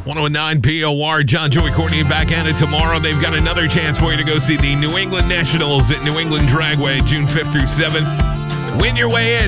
109 POR, John, Joey, Courtney back at it tomorrow. They've got another chance for you to go see the New England Nationals at New England Dragway, June 5th through 7th. Win your way in.